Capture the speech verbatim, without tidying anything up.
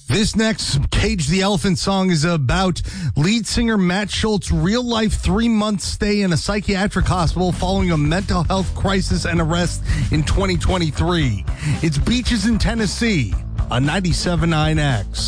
This next Cage the Elephant song is about lead singer Matt Schultz's real-life three-month stay in a psychiatric hospital following a mental health crisis and arrest in twenty twenty-three. It's Beaches in Tennessee on ninety-seven point nine X.